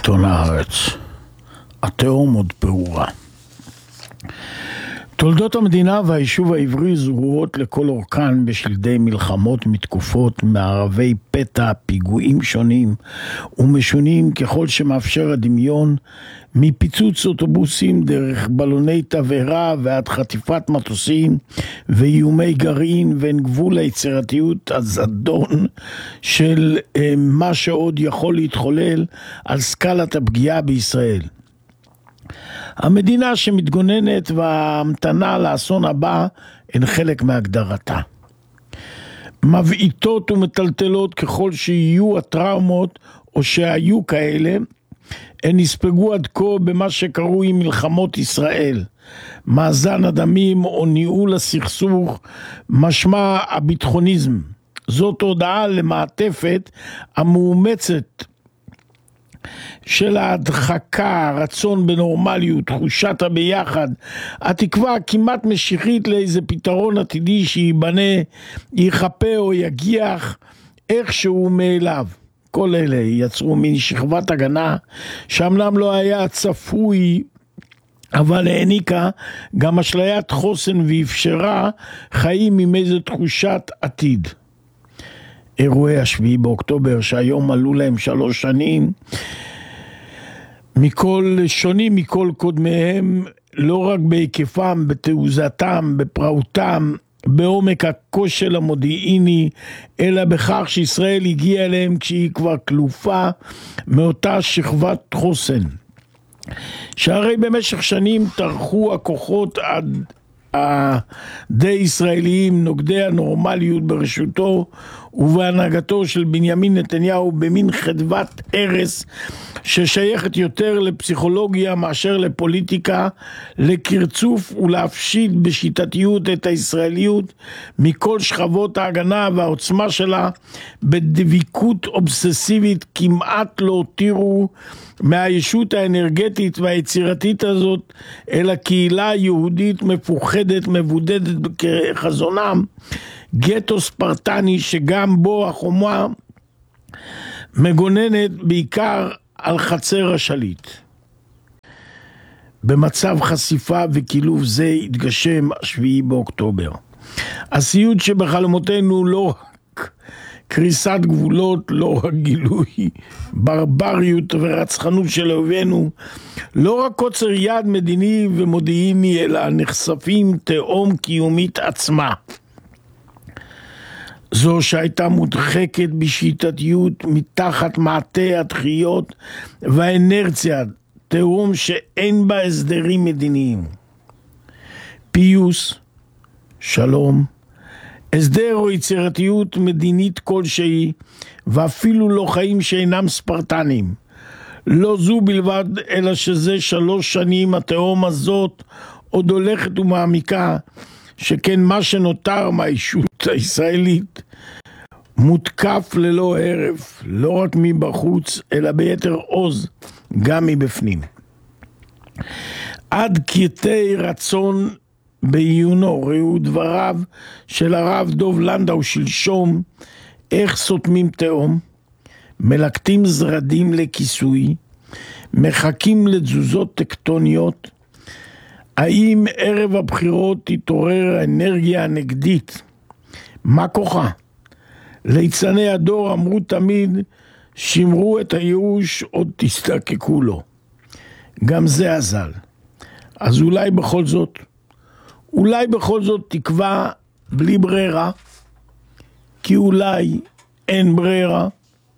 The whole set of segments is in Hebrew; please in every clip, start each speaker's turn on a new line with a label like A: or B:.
A: עיתון הארץ. התהום עוד פעורה. תולדות המדינה והיישוב העברי זרועות לכל אורכן בשלדי מלחמות מתקופות, מערבי פתע, פיגועים שונים ומשונים ככל שמאפשר הדמיון, מפיצוץ אוטובוסים דרך בלוני תבערה ועד חטיפת מטוסים ואיומי גרעין, ואין גבול ליצירתיות הזדון של מה שעוד יכול להתחולל על סקלת הפגיעה בישראל. המדינה שמתגוננת וההמתנה לאסון הבא הן חלק מהגדרתה. מבעיטות ומטלטלות ככל שיהיו הטראומות או שהיו כאלה, הן נספגו עד כה במה שקרוי מלחמות ישראל, מאזן הדמים או ניהול הסכסוך, משמע הביטחוניזם. זאת הודעה למעטפת המאומצת של ההדחקה, הרצון בנורמליות, תחושת הביחד, התקווה כמעט משיחית לאיזה פתרון עתידי שיבנה, יחפה או יגיח איכשהו מאליו. כל אלה יצרו מין שכבת הגנה שאמנם לא היה צפוי, אבל העניקה גם אשליית חוסן ואפשרה חיים עם איזו תחושת עתיד. אירועי השביעי באוקטובר שהיום עלו להם 3 שנים, שונים מכל קודמיהם, לא רק בהיקפם, בתעוזתם, בפרעותם, בעומק הכושל המודיעיני, אלא בכך שישראל הגיעה אליהם כשהיא כבר כלופה מאותה שכבת חוסן. שהרי במשך שנים טרחו הכוחות הדי ישראליים, נוגדי הנורמליות ברשותו ובהנהגתו של בנימין נתניהו, במין חדוות הרס ששייכת יותר לפסיכולוגיה מאשר לפוליטיקה, לקרצוף ולהפשיט בשיטתיות את הישראליות מכל שכבות ההגנה והעוצמה שלה, בדביקות אובססיבית כמעט לא הותירו מהישות האנרגטית והיצירתית הזאת, אלא קהילה יהודית מפוחדת, מבודדת כחזונם, גטו ספרטני שגם בו החומה מגוננת בעיקר על חצר השליט. במצב חשיפה וכילוב זה התגשם 7 באוקטובר. הסיוט שבחלומותינו לא רק קריסת גבולות, לא רק גילוי ברבריות ורצחנות של אויבינו, לא רק קוצר יד מדיני ומודיעיני, אלא נחשפים תהום קיומית עצמה. זו שהייתה מודחקת בשיטתיות מתחת מעטה הדחיות והאנרציה, תהום שאין בה הסדרים מדיניים. פיוס, שלום, הסדר או יצירתיות מדינית כלשהי, ואפילו לא חיים שאינם ספרטנים. לא זו בלבד, אלא שזה 3 שנים התהום הזאת עוד הולכת ומעמיקה, שכן מה שנותר מהישות הישראלית מותקף ללא הרף, לא רק מבחוץ, אלא ביתר עוז גם מבפנים. עד קטעי רצון בעיונו, ראו דבריו של הרב דוב לנדאו שלשום, איך סותמים תהום, מלקטים זרדים לכיסוי, מחכים לתזוזות טקטוניות. האם ערב הבחירות תתעורר האנרגיה הנגדית? מה כוחה? ליצני הדור אמרו תמיד, שמרו את הייאוש, עוד תסתקקו לו. גם זה אזל. אז אולי בכל זאת תקווה בלי ברירה, כי אולי אין ברירה.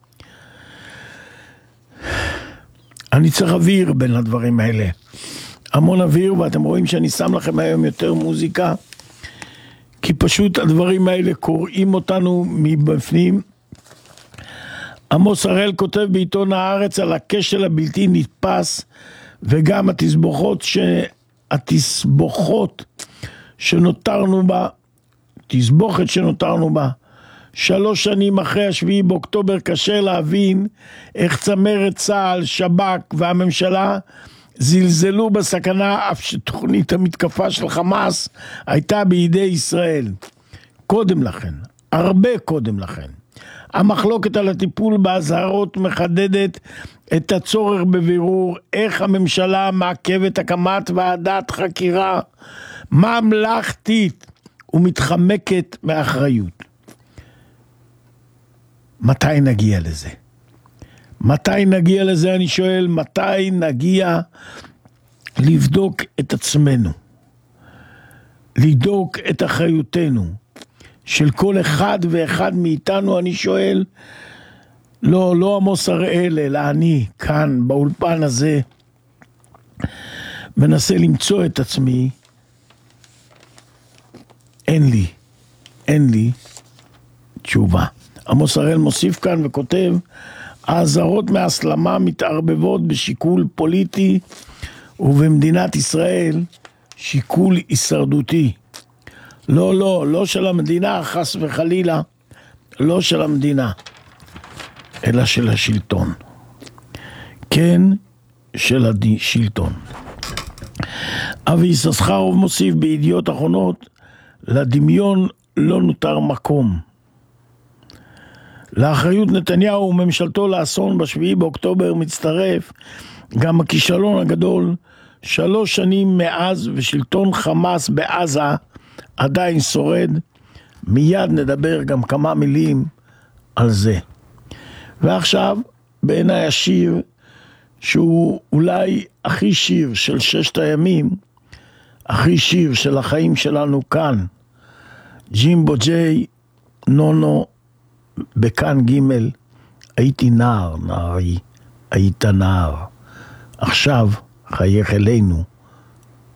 A: אני צריך אוויר בין הדברים האלה. המון אוויר, ואתם רואים שאני שם לכם היום יותר מוזיקה, כי פשוט הדברים האלה קוראים אותנו מבפנים. עמוס הראל כותב בעיתון הארץ על הכשל הבלתי נתפס, וגם התסבוכת שנותרנו בה. 3 שנים אחרי 7 באוקטובר קשה להבין איך צמרת צה"ל, שב"כ והממשלה זלזלו בסכנה, אף שתוכנית המתקפה של חמאס הייתה בידי ישראל. קודם לכן, הרבה קודם לכן. המחלוקת על הטיפול בהזהרות מחדדת את הצורך בבירור איך הממשלה מעכבת הקמת ועדת חקירה ממלכתית ומתחמקת מאחריות. מתי נגיע לזה? מתי נגיע לזה, אני שואל, מתי נגיע לבדוק את עצמנו? לבדוק את אחריותנו של כל אחד ואחד מאיתנו, אני שואל, לא עמוס הראל, אלא אני כאן באולפן הזה מנסה למצוא את עצמי. אין לי תשובה. עמוס הראל מוסיף כאן וכותב, האזהרות מהסלמה מתערבבות בשיקול פוליטי, ובמדינת ישראל שיקול הישרדותי. לא של המדינה, חס וחלילה, לא של המדינה, אלא של השלטון. כן, של השלטון. אבי יששכרוב מוסיף בידיעות אחרונות, לדמיון לא נותר מקום. לאחריות נתניהו וממשלתו לאסון ב7 באוקטובר מצטרף גם הכישלון הגדול 3 שנים מאז, ושלטון חמאס בעזה עדיין שורד. מיד נדבר גם כמה מילים על זה. ועכשיו בעיניי השיר שהוא אולי הכי שיר של 6 הימים, הכי שיר של החיים שלנו כאן, ג'ימבו ג'יי, נונו בכאן ג', הייתי נער, נערי, היית נער, עכשיו חייך אלינו